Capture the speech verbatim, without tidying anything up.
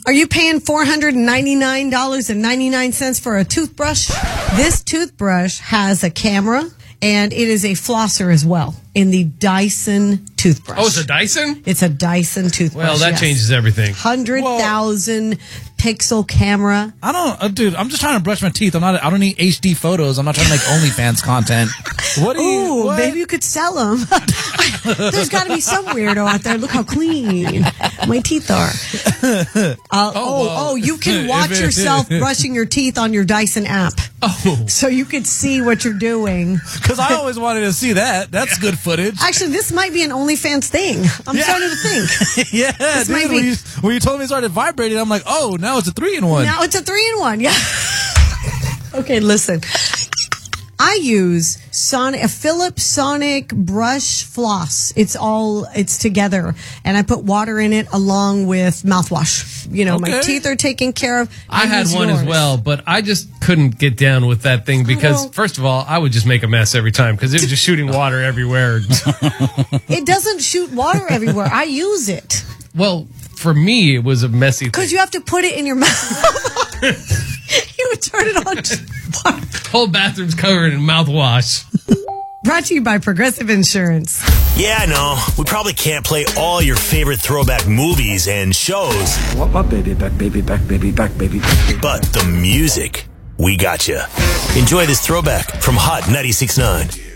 Are you paying four hundred ninety-nine dollars and ninety-nine cents for a toothbrush? This toothbrush has a camera, and it is a flosser as well in the Dyson toothbrush. Oh, it's a Dyson? It's a Dyson toothbrush. Well, that yes. changes everything. one hundred thousand pixel camera. I don't, uh, dude, I'm just trying to brush my teeth. I'm not, I don't need H D photos. I'm not trying to make OnlyFans content. What do you, Ooh, what? maybe you could sell them. There's got to be some weirdo out there. Look how clean my teeth are. Uh, oh, oh, well. oh, you can watch If it- yourself brushing your teeth on your Dyson app. Oh. So you could see what you're doing. Because I always wanted to see that. That's good footage. Actually, this might be an OnlyFans thing. I'm Yeah. starting to think. Yeah, This might dude. be- When you, when you told me it started vibrating, I'm like, oh, now it's a three in one. Now it's a three in one. Yeah. Okay, listen. I use Son- a Philips Sonic brush floss. It's all, it's together. And I put water in it along with mouthwash. You know, my Okay. teeth are taken care of. I had use one as yours. well, but I just couldn't get down with that thing because, Well- first of all, I would just make a mess every time because it was just shooting water everywhere. It doesn't shoot water everywhere. I use it. Well, for me, it was a messy thing. Because you have to put it in your mouth. You would turn it on. Whole bathroom's covered in mouthwash. Brought to you by Progressive Insurance. Yeah, I know. We probably can't play all your favorite throwback movies and shows, What, what, baby, back, baby, back, baby, back, baby, back. but the music, we got you. Enjoy this throwback from Hot ninety-six point nine.